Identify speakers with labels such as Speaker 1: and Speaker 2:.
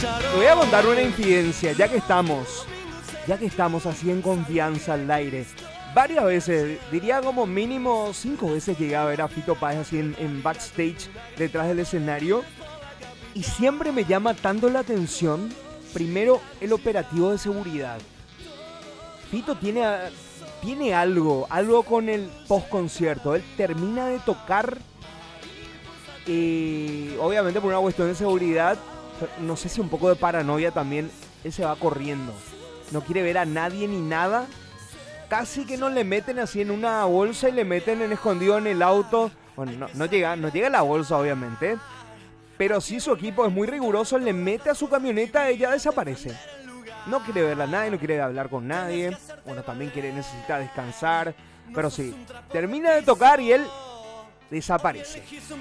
Speaker 1: Te voy a contar una infidencia, ya que estamos así en confianza al aire. Varias veces, diría como mínimo 5 veces llegué a ver a Fito Páez así en backstage, detrás del escenario. Y siempre me llama tanto la atención, primero, el operativo de seguridad. Fito tiene algo con el post-concierto. Él termina de tocar, obviamente por una cuestión de seguridad, no sé si un poco de paranoia también, él se va corriendo. No quiere ver a nadie ni nada. Casi que no le meten así en una bolsa y le meten en escondido en el auto. Bueno, no llega la bolsa obviamente. Pero si su equipo es muy riguroso, le mete a su camioneta, ella desaparece. No quiere verla a nadie, no quiere hablar con nadie. Bueno, también necesita descansar. Pero sí, termina de tocar y él desaparece.